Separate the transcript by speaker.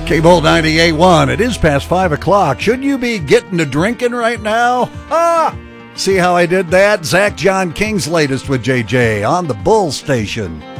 Speaker 1: K-Bull 98.1. It is past 5 o'clock. Should you be getting to drinking right now? See how I did that? Zach John King's latest with JJ on the Bull Station.